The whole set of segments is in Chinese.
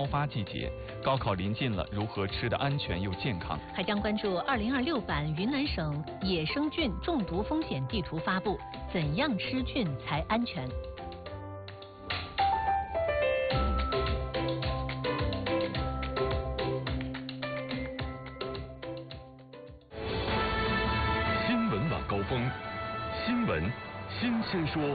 发季节，高考临近了，如何吃得安全又健康？ 还将关注2026版云南省野生菌中毒风险地图发布，怎样吃菌才安全？ 新闻晚高峰，新闻新鲜说。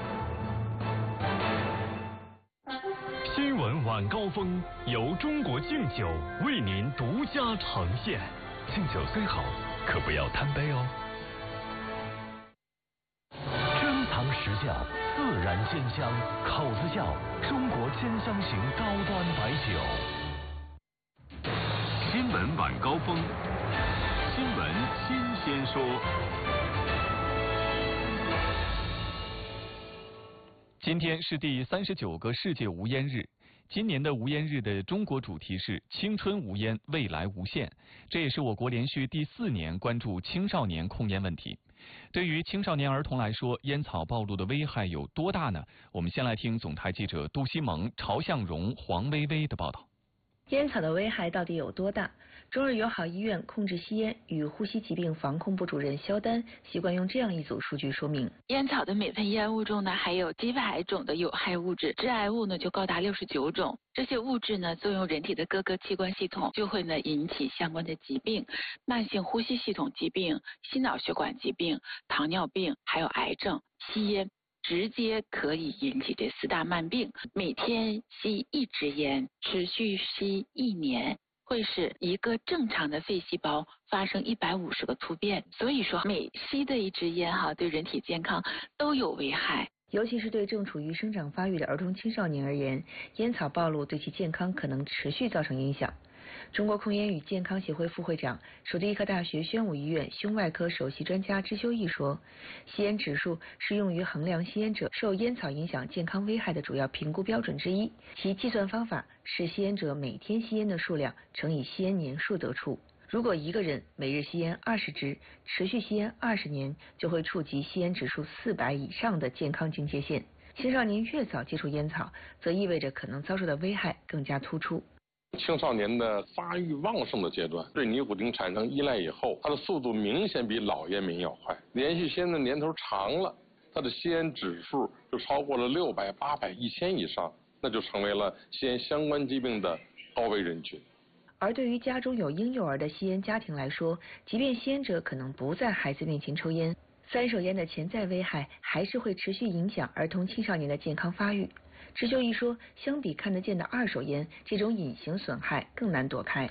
新闻晚高峰由中国敬酒为您独家呈现。敬酒虽好，可不要贪杯哦。珍藏时效，自然鲜香，口子窖中国10香型高端白酒。新闻晚高峰，新闻新鲜说。 今天是第39个世界无烟日。今年的无烟日的中国主题是青春无烟，未来无限。这也是我国连续第4年关注青少年控烟问题。对于青少年儿童来说，烟草暴露的危害有多大呢？我们先来听总台记者杜西蒙、朝向荣、黄薇薇的报道。 烟草的危害到底有多大？中日友好医院控制吸烟与呼吸疾病防控部主任肖丹习惯用这样一组数据说明： 烟草的每份烟雾中呢，含有几百种的有害物质，致癌物呢就高达69种。这些物质呢，作用人体的各个器官系统，就会呢引起相关的疾病，慢性呼吸系统疾病、心脑血管疾病、糖尿病，还有癌症。吸烟直接可以引起这4大慢病。每天吸1支烟，持续吸1年，会使一个正常的肺细胞发生150个突变。所以说，每吸的1支烟对人体健康都有危害。 尤其是对正处于生长发育的儿童青少年而言，烟草暴露对其健康可能持续造成影响。中国控烟与健康协会副会长、首都医科大学宣武医院胸外科首席专家支修义说，吸烟指数是用于衡量吸烟者受烟草影响健康危害的主要评估标准之一，其计算方法是吸烟者每天吸烟的数量乘以吸烟年数得出。如果一个人每日吸烟20支，持续吸烟20年，就会触及吸烟指数400以上的健康警戒线。青少年越早接触烟草，则意味着可能遭受的危害更加突出。 青少年的发育旺盛的阶段，对尼古丁产生依赖以后，它的速度明显比老烟民要快。连续吸烟的年头长了，它的吸烟指数就超过了600、800、1000以上，那就成为了吸烟相关疾病的高危人群。 而对于家中有婴幼儿的吸烟家庭来说，即便吸烟者可能不在孩子面前抽烟，3手烟的潜在危害还是会持续影响儿童青少年的健康发育。支修义说，相比看得见的2手烟，这种隐形损害更难躲开。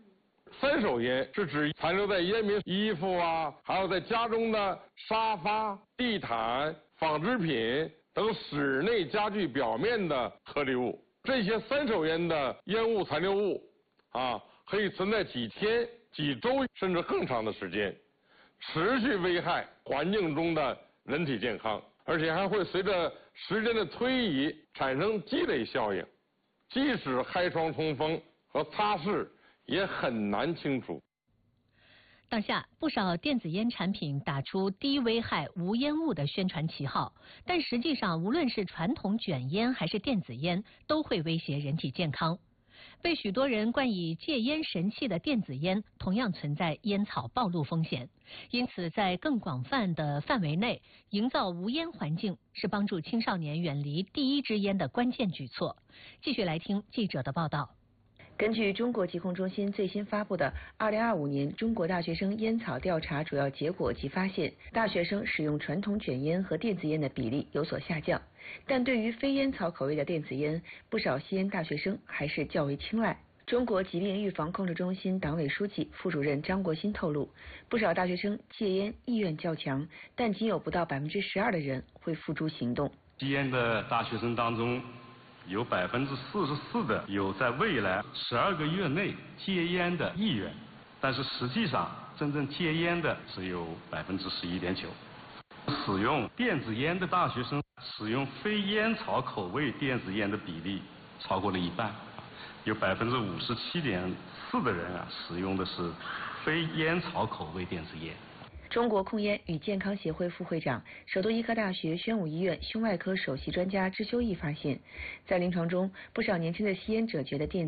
3手烟是指残留在烟民衣服还有在家中的沙发、地毯、纺织品等室内家具表面的颗粒物。这些3手烟的烟雾残留物可以存在几天、几周甚至更长的时间，持续危害环境中的人体健康，而且还会随着时间的推移产生积累效应，即使开窗通风和擦拭也很难清除。 当下不少电子烟产品打出低危害无烟雾的宣传旗号，但实际上无论是传统卷烟还是电子烟，都会威胁人体健康。被许多人冠以戒烟神器的电子烟，同样存在烟草暴露风险。因此，在更广泛的范围内营造无烟环境，是帮助青少年远离第1支烟的关键举措。继续来听记者的报道。 根据中国疾控中心最新发布的2025年中国大学生烟草调查主要结果及发现，大学生使用传统卷烟和电子烟的比例有所下降，但对于非烟草口味的电子烟，不少吸烟大学生还是较为青睐。中国疾病预防控制中心党委书记、副主任张国新透露，不少大学生戒烟意愿较强，但仅有不到12%的人会付诸行动。 吸烟的大学生当中，有44%的有在未来12个月内戒烟的意愿，但是实际上真正戒烟的只有11.9%。使用电子烟的大学生使用非烟草口味电子烟的比例超过了一半，有57.4%的人使用的是非烟草口味电子烟。 中国控烟与健康协会副会长、首都医科大学宣武医院胸外科首席专家支修义发现，在临床中，不少年轻的吸烟者觉得电